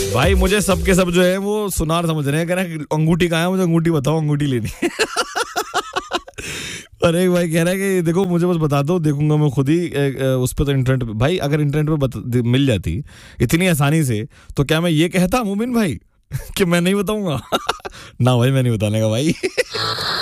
भाई मुझे सब के सब जो है वो सुनार समझ रहे हैं, कह रहे हैं अंगूठी कहाँ है, मुझे अंगूठी बताओ, अंगूठी लेनी। और एक भाई कह रहा है कि देखो मुझे बस बता दो, देखूंगा मैं खुद ही उस पे। तो इंटरनेट पे भाई, अगर इंटरनेट पे मिल जाती इतनी आसानी से तो क्या मैं ये कहता मुमिन भाई कि मैं नहीं बताऊंगा? ना भाई, मैं नहीं बताने का भाई।